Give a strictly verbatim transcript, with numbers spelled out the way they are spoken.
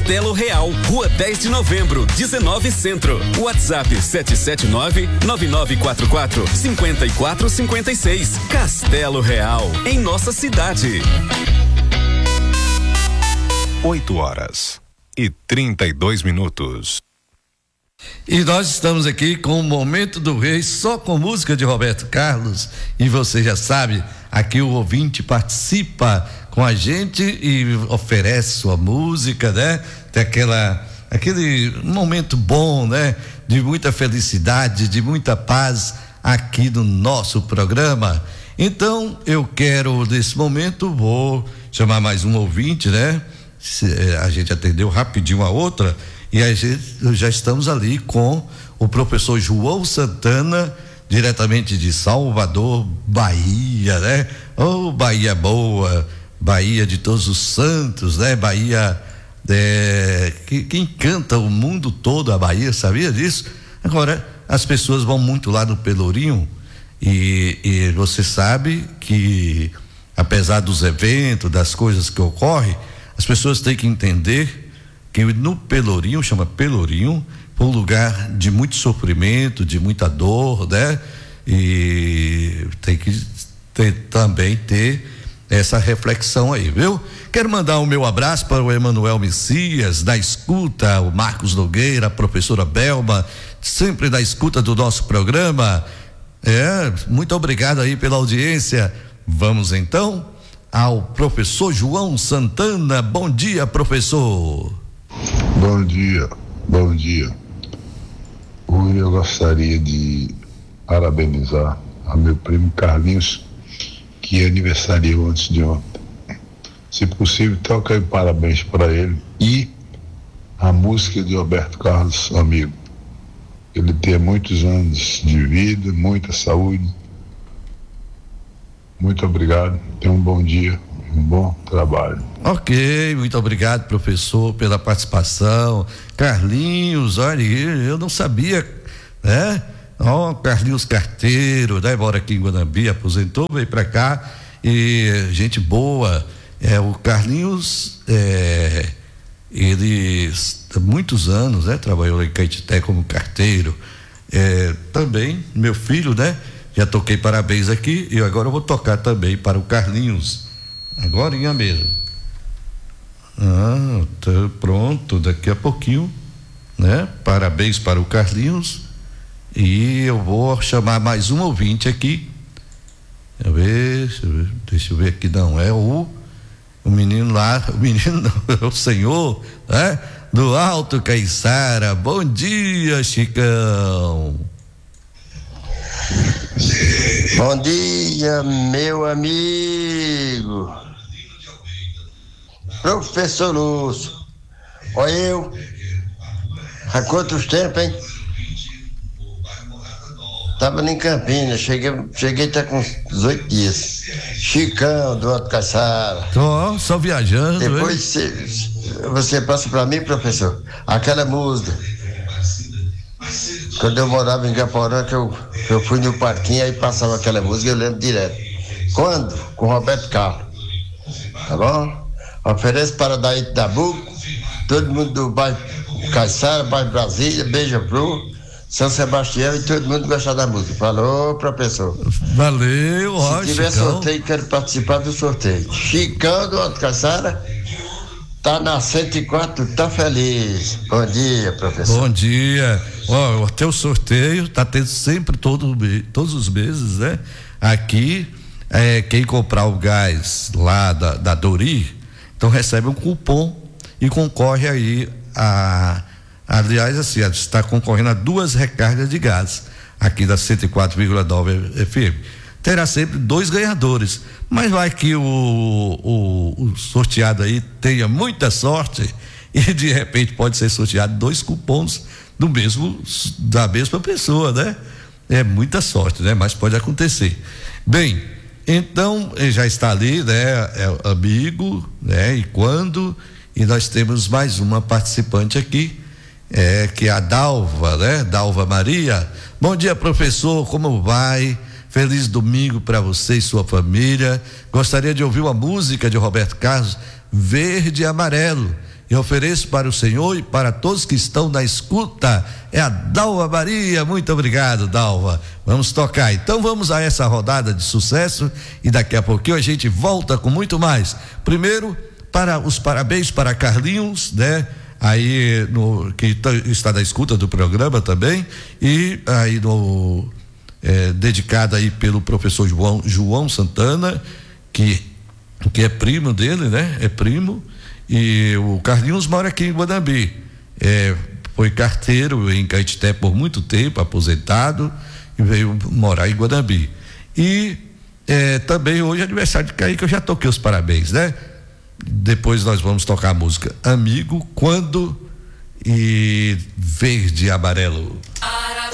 Castelo Real, Rua dez de Novembro, dezenove Centro. WhatsApp sete sete nove, nove nove quatro quatro, cinco quatro cinco seis. Castelo Real, em nossa cidade. oito horas e trinta e dois minutos. E nós estamos aqui com o Momento do Rei, só com música de Roberto Carlos. E você já sabe, aqui o ouvinte participa com a gente e oferece sua música, né? Tem aquela, aquele momento bom, né? De muita felicidade, de muita paz aqui no nosso programa. Então, eu quero, nesse momento, vou chamar mais um ouvinte, né? A gente atendeu rapidinho a outra. E a gente, já estamos ali com o professor João Santana, diretamente de Salvador, Bahia, né? Oh, Bahia boa, Bahia de Todos os Santos, né? Bahia é, que, que encanta o mundo todo, a Bahia, sabia disso? Agora, as pessoas vão muito lá no Pelourinho e, e você sabe que, apesar dos eventos, das coisas que ocorrem, as pessoas têm que entender que no Pelourinho, chama Pelourinho, foi um lugar de muito sofrimento, de muita dor, né? E tem que ter, também ter essa reflexão aí, viu? Quero mandar o meu abraço para o Emanuel Messias, da escuta, o Marcos Nogueira, a professora Belma, sempre da escuta do nosso programa. É, muito obrigado aí pela audiência. Vamos então ao professor João Santana. Bom dia, professor. Bom dia, bom dia. Hoje eu gostaria de parabenizar a meu primo Carlinhos, que aniversariou antes de ontem. Se possível, toca aí parabéns para ele e a música de Roberto Carlos, amigo. Ele tenha muitos anos de vida, muita saúde. Muito obrigado, tenha um bom dia. Um bom trabalho. Ok, muito obrigado, professor, pela participação. Carlinhos, olha, eu não sabia, né? Ó, oh, Carlinhos Carteiro, né? Mora aqui em Guanambi, aposentou, veio pra cá e gente boa. É, o Carlinhos, é, ele há muitos anos, né? Trabalhou em Caetité como carteiro. É, também, meu filho, né? Já toquei parabéns aqui e agora eu vou tocar também para o Carlinhos. Agora em a mesa. Ah, tá pronto, daqui a pouquinho, né? Parabéns para o Carlinhos. E eu vou chamar mais um ouvinte aqui. Deixa eu ver, deixa eu ver, deixa eu ver aqui, não, é o o menino lá, o menino não, é o senhor, né? Do Alto Caiçara. Bom dia, Chicão. Bom dia, meu amigo professor Lúcio. Olha eu, há quantos tempos, hein? Tava em Campinas, cheguei, cheguei até com dezoito dias. Chicão do Alto Caçara. Tô só viajando. Depois você, você passa pra mim, professor, aquela música. Quando eu morava em Gaporã, que eu, eu fui no parquinho, aí passava aquela música, eu lembro direto. Quando? Com Roberto Carlos. Tá bom? Oferece para daí de Dabuco, todo mundo do bairro Caiçara, bairro Brasília, Beija-Flor, São Sebastião e todo mundo gosta da música. Falou, professor. Valeu, ó, Se tiver Chicão. sorteio, quero participar do sorteio. Chicão do Alto Caçara tá na cento e quatro, tá feliz. Bom dia, professor. Bom dia. Ó, até o sorteio tá tendo sempre todo, todos os meses, né? Aqui, é, quem comprar o gás lá da, da Dori, então recebe um cupom e concorre aí a, aliás, assim, está concorrendo a duas recargas de gás aqui da cento e quatro vírgula nove F M. Terá sempre dois ganhadores, mas vai que o, o, o sorteado aí tenha muita sorte e de repente pode ser sorteado dois cupons do mesmo, da mesma pessoa, né? É muita sorte, né? Mas pode acontecer. Bem, então já está ali, né? É amigo, né? E quando, e nós temos mais uma participante aqui, é, que é a Dalva, né? Dalva Maria. Bom dia, professor, como vai? Feliz domingo para você e sua família. Gostaria de ouvir uma música de Roberto Carlos, Verde e Amarelo. e ofereço para o Senhor e para todos que estão na escuta. É a Dalva Maria. Muito obrigado, Dalva. Vamos tocar. Então vamos a essa rodada de sucesso e daqui a pouquinho a gente volta com muito mais. Primeiro, para os parabéns para Carlinhos, né? Aí no, que tá, está na escuta do programa também, e aí no é, dedicado aí pelo professor João, João Santana, que, que é primo dele, né? É primo. E o Carlinhos mora aqui em Guanambi, é, foi carteiro em Caetité por muito tempo, aposentado, e veio morar em Guanambi. E é, também hoje é aniversário de Caí, que eu já toquei os parabéns, né? Depois nós vamos tocar a música Amigo, Quando e Verde e Amarelo.